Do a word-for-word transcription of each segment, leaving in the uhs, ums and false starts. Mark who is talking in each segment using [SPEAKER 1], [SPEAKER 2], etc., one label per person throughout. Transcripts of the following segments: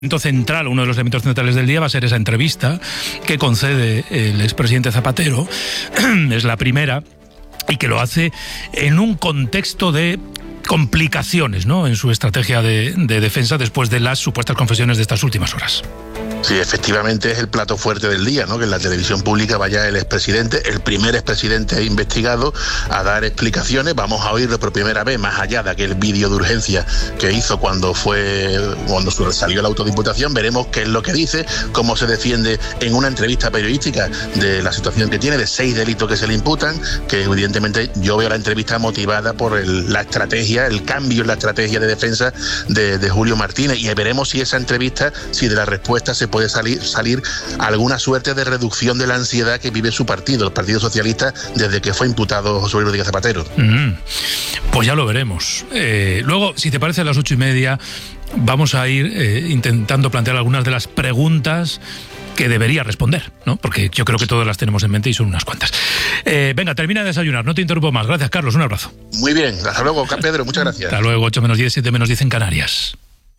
[SPEAKER 1] Central, uno de los elementos centrales del día va a ser esa entrevista que concede el expresidente Zapatero. Es la primera y que lo hace en un contexto de complicaciones, ¿no?, en su estrategia de, de defensa después de las supuestas confesiones de estas últimas horas.
[SPEAKER 2] Sí, efectivamente es el plato fuerte del día, ¿no?, que en la televisión pública vaya el expresidente, el primer expresidente investigado, a dar explicaciones. Vamos a oírlo por primera vez, más allá de aquel vídeo de urgencia que hizo cuando fue cuando salió la autodiputación. Veremos qué es lo que dice, cómo se defiende en una entrevista periodística de la situación que tiene, de seis delitos que se le imputan, que evidentemente yo veo la entrevista motivada por el, la estrategia, el cambio en la estrategia de defensa de, de Julio Martínez, y veremos si esa entrevista, si de la respuesta se puede salir, salir alguna suerte de reducción de la ansiedad que vive su partido, el Partido Socialista, desde que fue imputado José Luis Rodríguez Zapatero. Mm,
[SPEAKER 1] pues ya lo veremos. Eh, luego, si te parece, a las ocho y media vamos a ir eh, intentando plantear algunas de las preguntas que debería responder, ¿no? Porque yo creo que todas las tenemos en mente y son unas cuantas. Eh, venga, termina de desayunar, no te interrumpo más. Gracias, Carlos, un abrazo.
[SPEAKER 2] Muy bien, hasta luego, Pedro, muchas gracias.
[SPEAKER 1] Hasta luego, ocho menos diez, siete menos diez en Canarias.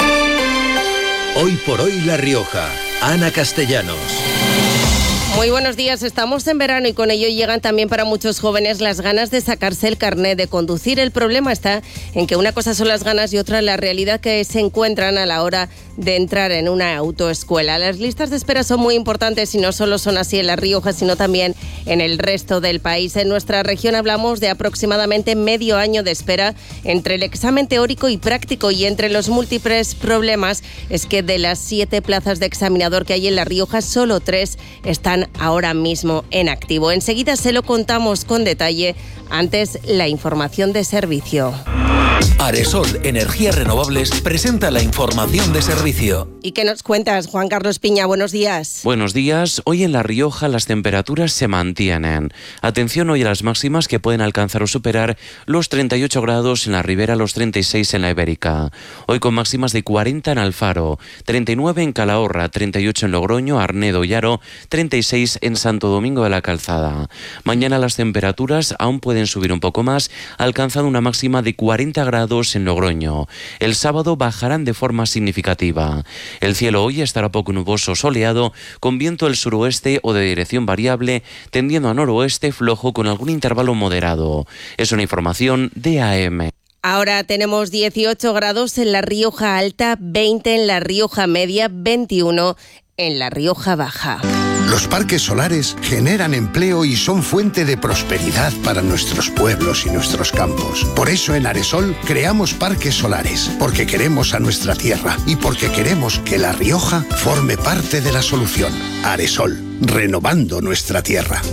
[SPEAKER 3] Hoy por hoy La Rioja. Ana Castellanos.
[SPEAKER 4] Muy buenos días, estamos en verano y con ello llegan también para muchos jóvenes las ganas de sacarse el carné de conducir. El problema está en que una cosa son las ganas y otra la realidad que se encuentran a la hora de entrar en una autoescuela. Las listas de espera son muy importantes y no solo son así en La Rioja, sino también en el resto del país. En nuestra región hablamos de aproximadamente medio año de espera entre el examen teórico y práctico, y entre los múltiples problemas es que de las siete plazas de examinador que hay en La Rioja, solo tres están ahora mismo en activo. Enseguida se lo contamos con detalle. Antes, la información de servicio.
[SPEAKER 3] Aresol Energías Renovables presenta la información de servicio.
[SPEAKER 4] ¿Y qué nos cuentas, Juan Carlos Piña? Buenos días.
[SPEAKER 5] Buenos días. Hoy en La Rioja las temperaturas se mantienen. Atención hoy a las máximas, que pueden alcanzar o superar los treinta y ocho grados en la Ribera, los treinta y seis en la Ibérica. Hoy con máximas de cuarenta en Alfaro, treinta y nueve en Calahorra, treinta y ocho en Logroño, Arnedo y Haro, treinta y seis en Santo Domingo de la Calzada. Mañana las temperaturas aún pueden subir un poco más, alcanzando una máxima de cuarenta grados en Logroño. El sábado bajarán de forma significativa. El cielo hoy estará poco nuboso, soleado, con viento del suroeste o de dirección variable, tendiendo a noroeste flojo con algún intervalo moderado. Es una información de A M.
[SPEAKER 4] Ahora tenemos dieciocho grados en La Rioja Alta, veinte en La Rioja Media, veintiuno en La Rioja Baja.
[SPEAKER 6] Los parques solares generan empleo y son fuente de prosperidad para nuestros pueblos y nuestros campos. Por eso en Aresol creamos parques solares, porque queremos a nuestra tierra y porque queremos que La Rioja forme parte de la solución. Aresol, renovando nuestra tierra.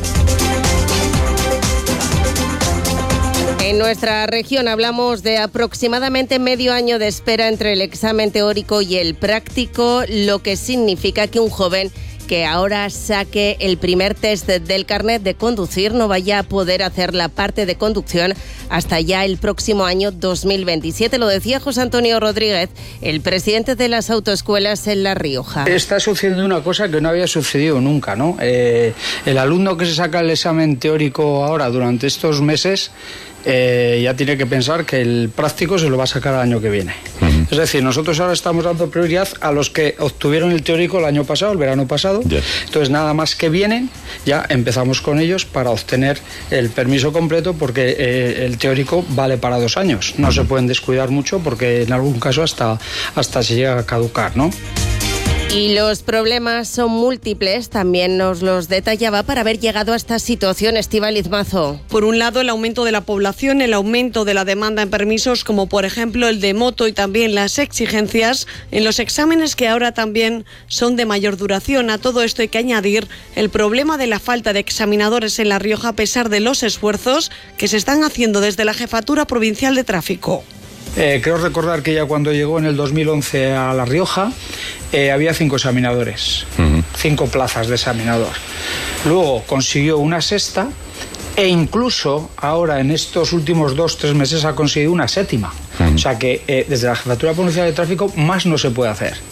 [SPEAKER 4] En nuestra región hablamos de aproximadamente medio año de espera entre el examen teórico y el práctico, lo que significa que un joven que ahora saque el primer test del carnet de conducir no vaya a poder hacer la parte de conducción hasta ya el próximo año dos mil veintisiete. Lo decía José Antonio Rodríguez, el presidente de las autoescuelas en La Rioja.
[SPEAKER 7] Está sucediendo una cosa que no había sucedido nunca, ¿no? Eh, el alumno que se saca el examen teórico ahora durante estos meses Eh, ya tiene que pensar que el práctico se lo va a sacar el año que viene. Uh-huh. Es decir, nosotros ahora estamos dando prioridad a los que obtuvieron el teórico el año pasado, el verano pasado. Yeah. Entonces, nada más que vienen, ya empezamos con ellos para obtener el permiso completo, porque eh, el teórico vale para dos años. No uh-huh. se pueden descuidar mucho, porque en algún caso hasta, hasta se llega a caducar, ¿no?
[SPEAKER 4] Y los problemas son múltiples, también nos los detallaba para haber llegado a esta situación Estíbaliz Mazo.
[SPEAKER 8] Por un lado, el aumento de la población, el aumento de la demanda en permisos, como por ejemplo el de moto, y también las exigencias en los exámenes, que ahora también son de mayor duración. A todo esto hay que añadir el problema de la falta de examinadores en La Rioja, a pesar de los esfuerzos que se están haciendo desde la Jefatura Provincial de Tráfico.
[SPEAKER 7] Eh, creo recordar que ya cuando llegó en el dos mil once a La Rioja eh, había cinco examinadores, uh-huh. cinco plazas de examinador. Luego consiguió una sexta e incluso ahora en estos últimos dos, tres meses ha conseguido una séptima. Uh-huh. O sea que eh, desde la Jefatura Provincial de Tráfico más no se puede hacer.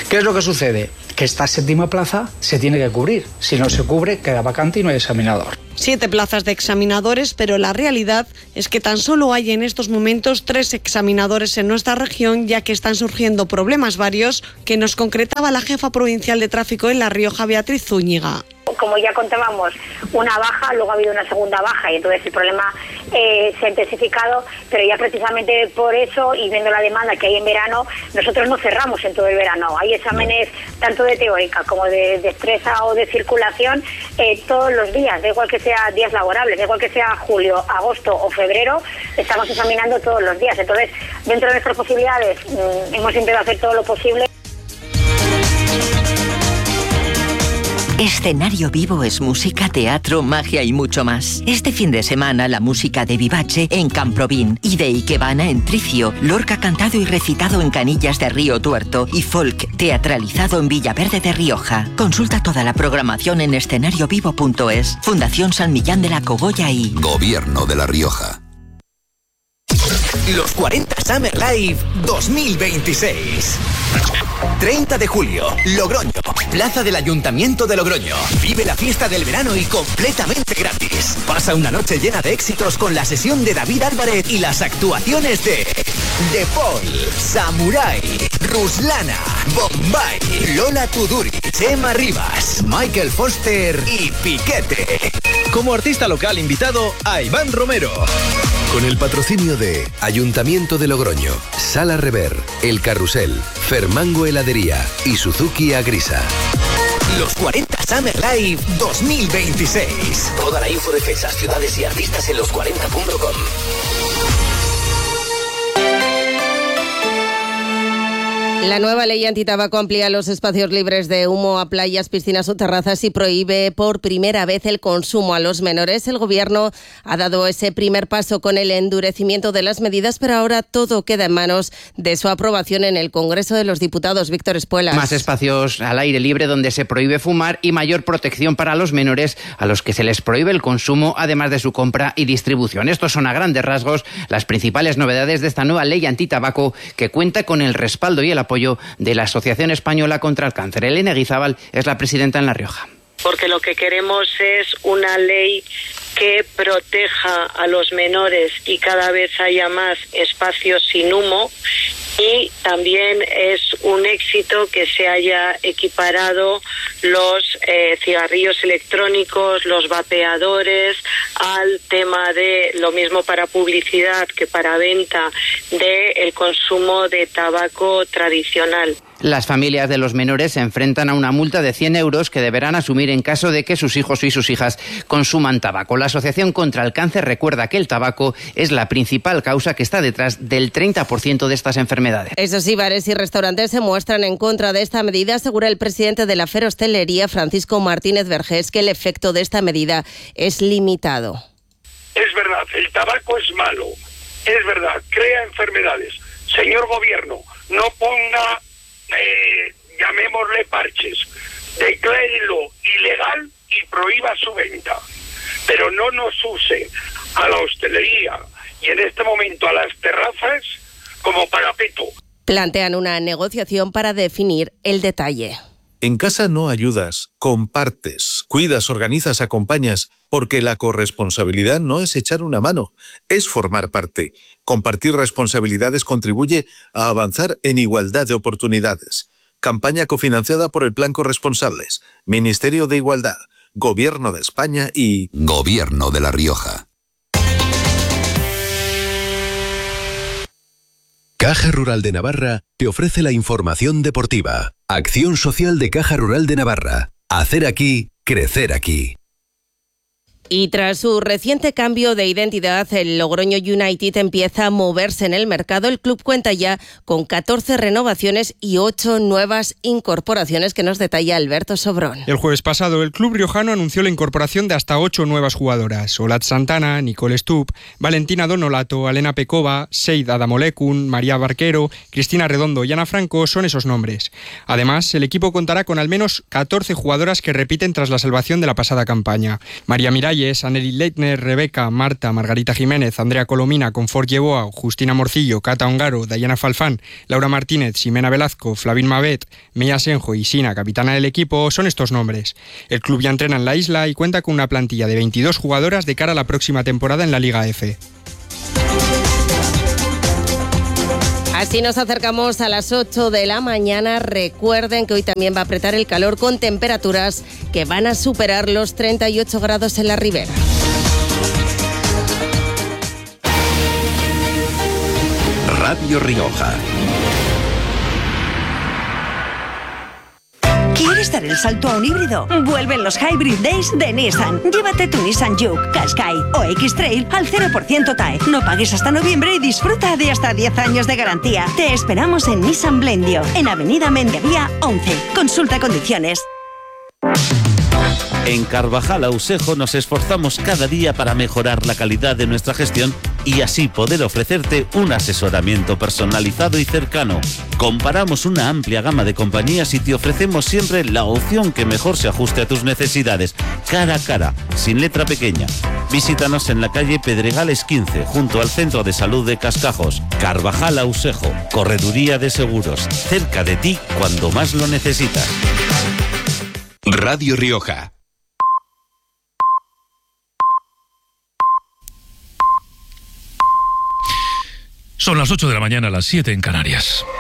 [SPEAKER 7] ¿Qué es lo que sucede? Que esta séptima plaza se tiene que cubrir. Si no se cubre, queda vacante y no hay examinador.
[SPEAKER 8] Siete plazas de examinadores, pero la realidad es que tan solo hay en estos momentos tres examinadores en nuestra región, ya que están surgiendo problemas varios que nos concretaba la jefa provincial de tráfico en La Rioja, Beatriz Zúñiga.
[SPEAKER 9] Como ya contábamos, una baja, luego ha habido una segunda baja y entonces el problema eh, se ha intensificado, pero ya precisamente por eso y viendo la demanda que hay en verano, nosotros no cerramos en todo el verano. Hay exámenes tanto de teórica como de destreza o de circulación eh, todos los días, da igual que sea días laborables, da igual que sea julio, agosto o febrero, estamos examinando todos los días. Entonces, dentro de nuestras posibilidades, mmm, hemos intentado hacer todo lo posible.
[SPEAKER 10] Escenario Vivo es música, teatro, magia y mucho más. Este fin de semana la música de Vivace en Camprovin y de Ikebana en Tricio, Lorca cantado y recitado en Canillas de Río Tuerto y folk teatralizado en Villaverde de Rioja. Consulta toda la programación en escenario vivo punto es. Fundación San Millán de la Cogolla y
[SPEAKER 11] Gobierno de La Rioja.
[SPEAKER 12] Los cuarenta Summer Live dos mil veintiséis. treinta de julio, Logroño, Plaza del Ayuntamiento de Logroño. Vive la fiesta del verano y completamente gratis. Pasa una noche llena de éxitos con la sesión de David Álvarez y las actuaciones de De Paul, Samurai, Ruslana, Bombay, Lola Tuduri, Chema Rivas, Michael Foster y Piquete.
[SPEAKER 13] Como artista local invitado a Iván Romero.
[SPEAKER 11] Con el patrocinio de Ayuntamiento de Logroño, Sala Rever, El Carrusel, Fermango Heladería y Suzuki Agrisa.
[SPEAKER 12] Los cuarenta Summer Live dos mil veintiséis.
[SPEAKER 3] Toda la info de fechas, ciudades y artistas en los cuarenta punto com.
[SPEAKER 4] La nueva ley antitabaco amplía los espacios libres de humo a playas, piscinas o terrazas y prohíbe por primera vez el consumo a los menores. El Gobierno ha dado ese primer paso con el endurecimiento de las medidas, pero ahora todo queda en manos de su aprobación en el Congreso de los Diputados. Víctor Espuelas.
[SPEAKER 14] Más espacios al aire libre donde se prohíbe fumar y mayor protección para los menores a los que se les prohíbe el consumo, además de su compra y distribución. Estos son a grandes rasgos las principales novedades de esta nueva ley antitabaco que cuenta con el respaldo y el apoyo de la Asociación Española contra el Cáncer. Elena Guizábal es la presidenta en La Rioja.
[SPEAKER 15] Porque lo que queremos es una ley que proteja a los menores y cada vez haya más espacios sin humo, y también es un éxito que se haya equiparado los eh, cigarrillos electrónicos, los vapeadores, al tema de lo mismo para publicidad que para venta del consumo de tabaco tradicional.
[SPEAKER 14] Las familias de los menores se enfrentan a una multa de cien euros que deberán asumir en caso de que sus hijos y sus hijas consuman tabaco. La Asociación contra el Cáncer recuerda que el tabaco es la principal causa que está detrás del treinta por ciento de estas enfermedades.
[SPEAKER 4] Eso sí, bares y restaurantes se muestran en contra de esta medida. Asegura el presidente de la Ferostelería, Francisco Martínez Vergés, que el efecto de esta medida es limitado.
[SPEAKER 16] Es verdad, el tabaco es malo. Es verdad, crea enfermedades. Señor Gobierno, no ponga... Eh, llamémosle parches, declárelo ilegal y prohíba su venta, pero no nos use a la hostelería y en este momento a las terrazas como parapeto.
[SPEAKER 4] Plantean una negociación para definir el detalle.
[SPEAKER 17] En casa no ayudas, compartes, cuidas, organizas, acompañas, porque la corresponsabilidad no es echar una mano, es formar parte. Compartir responsabilidades contribuye a avanzar en igualdad de oportunidades. Campaña cofinanciada por el Plan Corresponsables, Ministerio de Igualdad, Gobierno de España y
[SPEAKER 11] Gobierno de La Rioja. Caja Rural de Navarra te ofrece la información deportiva. Acción social de Caja Rural de Navarra. Hacer aquí, crecer aquí.
[SPEAKER 4] Y tras su reciente cambio de identidad, el Logroño United empieza a moverse en el mercado. El club cuenta ya con catorce renovaciones y ocho nuevas incorporaciones que nos detalla Alberto Sobrón.
[SPEAKER 18] El jueves pasado, el club riojano anunció la incorporación de hasta ocho nuevas jugadoras. Olat Santana, Nicole Stubb, Valentina Donolato, Alena Pekova, Seid Adamolekun, María Barquero, Cristina Redondo y Ana Franco son esos nombres. Además, el equipo contará con al menos catorce jugadoras que repiten tras la salvación de la pasada campaña. María Miralles Reyes, Anneli Leitner, Rebeca, Marta, Margarita Jiménez, Andrea Colomina, Confort Yeboa, Justina Morcillo, Cata Ongaro, Dayana Falfán, Laura Martínez, Ximena Velazco, Flavín Mavet, Meia Senjo y Sina, capitana del equipo, son estos nombres. El club ya entrena en la isla y cuenta con una plantilla de veintidós jugadoras de cara a la próxima temporada en la Liga F.
[SPEAKER 4] Así nos acercamos a las ocho de la mañana. Recuerden que hoy también va a apretar el calor con temperaturas que van a superar los treinta y ocho grados en la Ribera.
[SPEAKER 19] Radio Rioja.
[SPEAKER 20] ¿Quieres dar el salto a un híbrido? Vuelven los Hybrid Days de Nissan. Llévate tu Nissan Juke, Qashqai o X-Trail al cero por ciento T A E. No pagues hasta noviembre y disfruta de hasta diez años de garantía. Te esperamos en Nissan Blendio, en Avenida Mendiavía once. Consulta condiciones.
[SPEAKER 21] En Carvajal Ausejo nos esforzamos cada día para mejorar la calidad de nuestra gestión y así poder ofrecerte un asesoramiento personalizado y cercano. Comparamos una amplia gama de compañías y te ofrecemos siempre la opción que mejor se ajuste a tus necesidades, cara a cara, sin letra pequeña. Visítanos en la calle Pedregales quince, junto al Centro de Salud de Cascajos. Carvajal Ausejo, correduría de seguros, cerca de ti cuando más lo necesitas.
[SPEAKER 19] Radio Rioja.
[SPEAKER 1] Son las ocho de la mañana, las siete en Canarias.